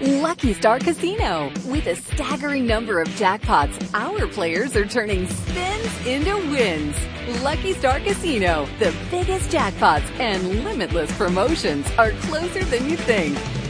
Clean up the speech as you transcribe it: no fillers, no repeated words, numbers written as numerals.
Lucky Star Casino. With a staggering number of jackpots, our players are turning spins into wins. Lucky Star Casino. The biggest jackpots and limitless promotions are closer than you think.